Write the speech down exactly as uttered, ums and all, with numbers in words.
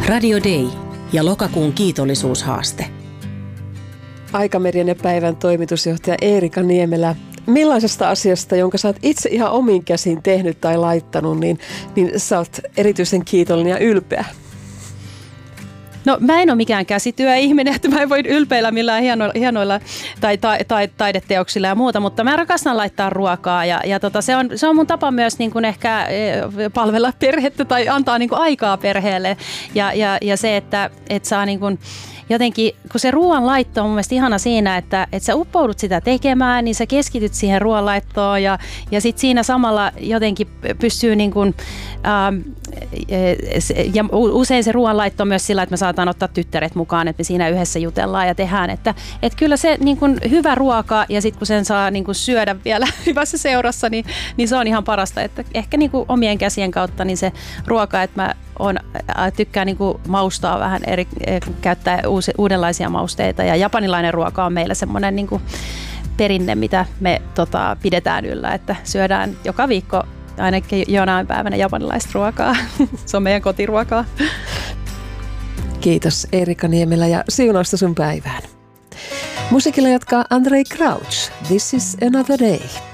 Radio Day ja lokakuun kiitollisuushaaste. Aikamedian ja päivän toimitusjohtaja Eerika Niemelä. Millaisesta asiasta, jonka sä oot itse ihan omin käsin tehnyt tai laittanut, niin, niin sä oot erityisen kiitollinen ja ylpeä? No mä en ole mikään käsityöihminen, että mä en voi ylpeillä millään hienoilla, hienoilla tai, tai, tai taideteoksilla ja muuta, mutta mä rakastan laittaa ruokaa ja, ja tota, se, on, se on mun tapa myös niin kuin ehkä palvella perhettä tai antaa niin kuin aikaa perheelle ja, ja, ja se, että et saa niin kuin jotenkin, kun se ruoanlaitto on mun mielestä ihana siinä, että, että sä uppoudut sitä tekemään, niin sä keskityt siihen ruoanlaittoon ja, ja sit siinä samalla jotenkin pystyy niin kuin, ähm, ja usein se ruoanlaitto on myös sillä, että me saadaan ottaa tyttäret mukaan, että me siinä yhdessä jutellaan ja tehdään, että, että kyllä se niin kuin hyvä ruoka ja sit kun sen saa niin kuin syödä vielä hyvässä seurassa, niin, niin se on ihan parasta, että ehkä niin kuin omien käsien kautta niin se ruoka, että mä on, tykkään niin kuin maustaa vähän eri, käyttää uusi, uudenlaisia mausteita ja japanilainen ruoka on meillä semmoinen niin kuin perinne, mitä me tota, pidetään yllä, että syödään joka viikko ainakin jonain päivänä japanilaista ruokaa. Se on meidän kotiruokaa. Kiitos Eerika Niemelä ja siunausta sun päivään. Musiikilla jatkaa Andrei Crouch. This is another day.